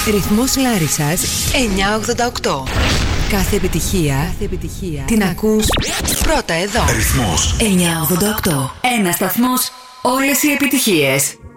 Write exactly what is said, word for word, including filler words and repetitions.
Ρυθμός Λάρισσας εννιακόσια ογδόντα οκτώ. Κάθε επιτυχία, κάθε επιτυχία την ακούς πρώτα εδώ. Ρυθμός εννιακόσια ογδόντα οκτώ. Ένα σταθμός, όλες οι επιτυχίες.